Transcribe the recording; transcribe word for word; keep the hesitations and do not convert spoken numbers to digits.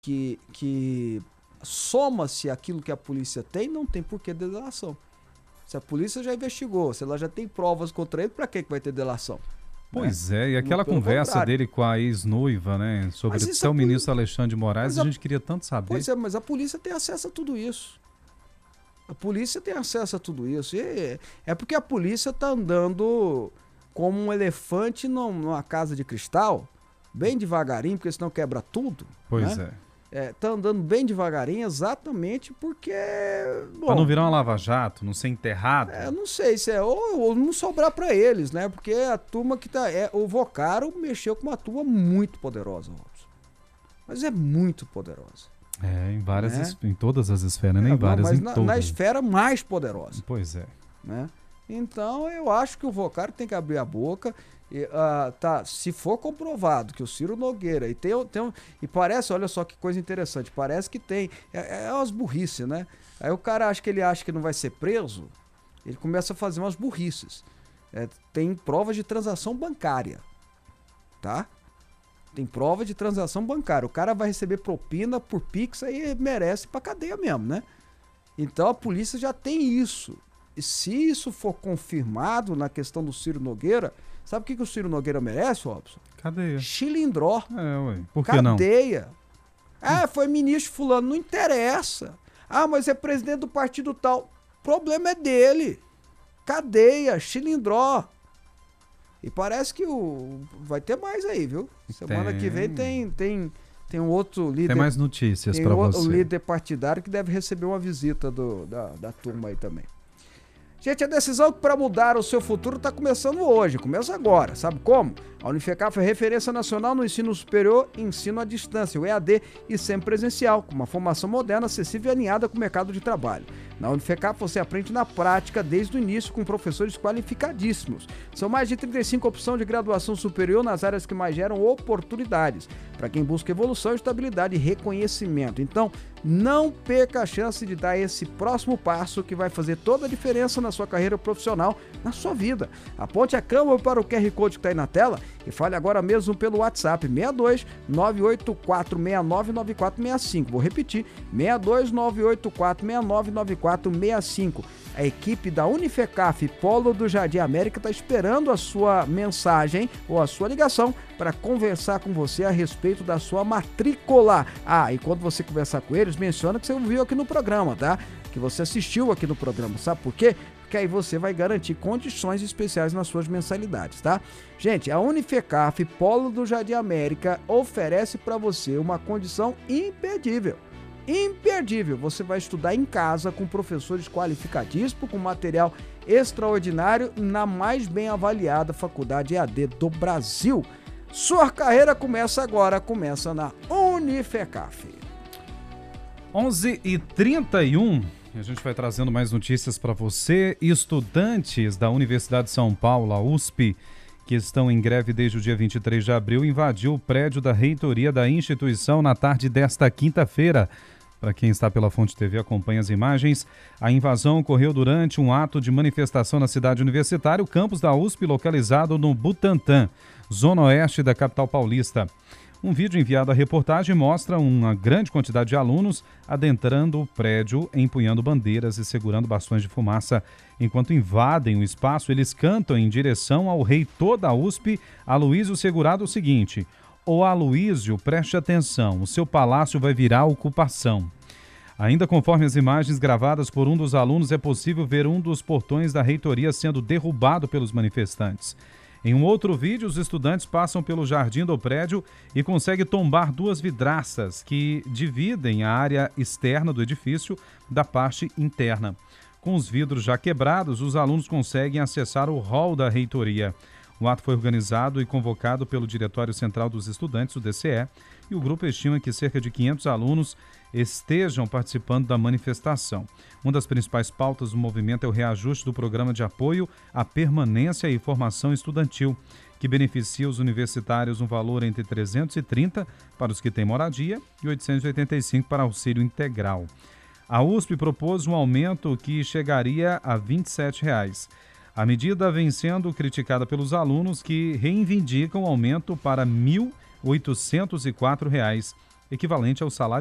que, que soma-se aquilo que a polícia tem, não tem por que delação. Se a polícia já investigou, se ela já tem provas contra ele, para que vai ter delação? Pois né? é, e aquela Pelo conversa contrário. dele com a ex-noiva, né, sobre até o ministro Alexandre de Moraes, a, a gente queria tanto saber. Pois é, mas a polícia tem acesso a tudo isso. A polícia tem acesso a tudo isso. E é porque a polícia está andando como um elefante numa casa de cristal, bem devagarinho, porque senão quebra tudo. Pois né? é. É, tá andando bem devagarinho exatamente porque... Para não virar uma lava-jato, não ser enterrado. É, não sei se é... Ou, ou não sobrar para eles, né? Porque a turma que tá... É, o Vocaro mexeu com uma turma muito poderosa, Robson. Mas é muito poderosa. É, em várias... Né? Es, em todas as esferas, nem é, várias, mas em na, todas. na esfera mais poderosa. Pois é. Né? Então, eu acho que o Vocaro tem que abrir a boca... E, uh, tá, se for comprovado que o Ciro Nogueira e tem, tem e parece, olha só que coisa interessante, parece que tem, é, é umas burrices, né? Aí o cara acha que ele acha que não vai ser preso, ele começa a fazer umas burrices. É, tem provas de transação bancária, tá? Tem prova de transação bancária. O cara vai receber propina por Pix, aí merece pra cadeia mesmo, né? Então a polícia já tem isso. E se isso for confirmado na questão do Ciro Nogueira, sabe o que, que o Ciro Nogueira merece, Robson? Cadeia. Chilindró. É, ué. Por que Cadeia. não? Cadeia. Ah, foi ministro fulano. Não interessa. Ah, mas é presidente do partido tal. O problema é dele. Cadeia, chilindró. E parece que o... vai ter mais aí, viu? Semana tem. que vem tem, tem, tem um outro líder... Tem mais notícias para você. Tem um líder partidário que deve receber uma visita do, da, da turma aí também. Gente, a decisão para mudar o seu futuro está começando hoje, começa agora. Sabe como? A Unifecaf é referência nacional no ensino superior e ensino à distância, o E A D, e semipresencial, com uma formação moderna, acessível e alinhada com o mercado de trabalho. Na Unifecaf você aprende na prática desde o início com professores qualificadíssimos. São mais de trinta e cinco opções de graduação superior nas áreas que mais geram oportunidades, para quem busca evolução, estabilidade e reconhecimento. Então, não perca a chance de dar esse próximo passo que vai fazer toda a diferença na sua carreira profissional, na sua vida. Aponte a câmera para o Q R Code que está aí na tela e fale agora mesmo pelo WhatsApp seis dois nove oito quatro seis nove nove quatro seis cinco. Vou repetir, seis dois nove oito quatro seis nove nove quatro seis cinco. A equipe da Unifecaf Polo do Jardim América está esperando a sua mensagem ou a sua ligação para conversar com você a respeito da sua matrícula. Ah, e quando você conversar com eles, menciona que você ouviu aqui no programa, tá? Que você assistiu aqui no programa. Sabe por quê? Porque aí você vai garantir condições especiais nas suas mensalidades, tá? Gente, a Unifecaf Polo do Jardim América oferece para você uma condição imperdível. Imperdível, você vai estudar em casa com professores qualificadíssimos, com material extraordinário na mais bem avaliada faculdade E A D do Brasil. Sua carreira começa agora, começa na Unifecaf. onze e trinta e um, a gente vai trazendo mais notícias para você. Estudantes da Universidade de São Paulo, a U S P, que estão em greve desde o dia vinte e três de abril, invadiu o prédio da reitoria da instituição na tarde desta quinta-feira. Para quem está pela Fonte T V, acompanha as imagens. A invasão ocorreu durante um ato de manifestação na cidade universitária, o campus da U S P, localizado no Butantã, zona oeste da capital paulista. Um vídeo enviado à reportagem mostra uma grande quantidade de alunos adentrando o prédio, empunhando bandeiras e segurando bastões de fumaça. Enquanto invadem o espaço, eles cantam em direção ao reitor da U S P, Aloísio Segurado, o seguinte: "Ô Aloísio, preste atenção, o seu palácio vai virar ocupação." Ainda conforme as imagens gravadas por um dos alunos, é possível ver um dos portões da reitoria sendo derrubado pelos manifestantes. Em um outro vídeo, os estudantes passam pelo jardim do prédio e conseguem tombar duas vidraças que dividem a área externa do edifício da parte interna. Com os vidros já quebrados, os alunos conseguem acessar o hall da reitoria. O ato foi organizado e convocado pelo Diretório Central dos Estudantes, o D C E, e o grupo estima que cerca de quinhentos alunos estejam participando da manifestação. Uma das principais pautas do movimento é o reajuste do programa de apoio à permanência e formação estudantil, que beneficia os universitários um valor entre trezentos e trinta para os que têm moradia e oitocentos e oitenta e cinco para auxílio integral. A U S P propôs um aumento que chegaria a vinte e sete reais. A medida vem sendo criticada pelos alunos, que reivindicam o aumento para mil oitocentos e quatro reais, equivalente ao salário